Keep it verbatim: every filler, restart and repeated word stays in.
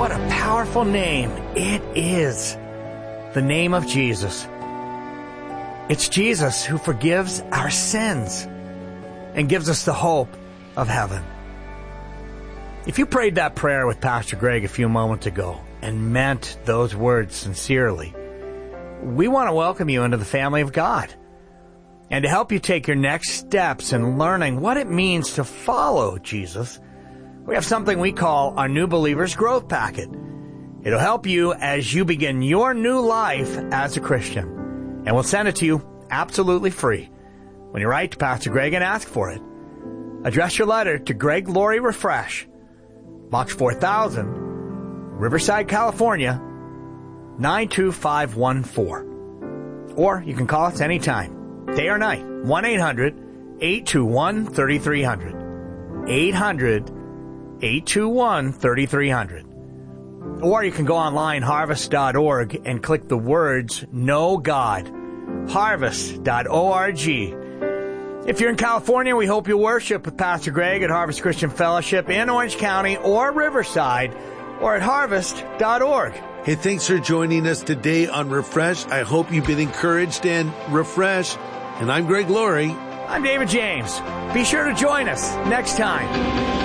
what a powerful name it is. The name of Jesus. It's Jesus who forgives our sins and gives us the hope of heaven. If you prayed that prayer with Pastor Greg a few moments ago and meant those words sincerely, we want to welcome you into the family of God. And to help you take your next steps in learning what it means to follow Jesus, we have something we call our New Believers Growth Packet. It'll help you as you begin your new life as a Christian. And we'll send it to you absolutely free when you write to Pastor Greg and ask for it. Address your letter to Greg Laurie Refresh, Box four thousand, Riverside, California, nine two five one four. Or you can call us anytime, day or night, one eight hundred eight two one three three zero zero. eight hundred eight two one three three zero zero. Or you can go online, harvest dot org, and click the words, Know God. harvest dot org. If you're in California, we hope you worship with Pastor Greg at Harvest Christian Fellowship in Orange County or Riverside, or at harvest dot org. Hey, thanks for joining us today on Refresh. I hope you've been encouraged and refreshed. And I'm Greg Laurie. I'm David James. Be sure to join us next time.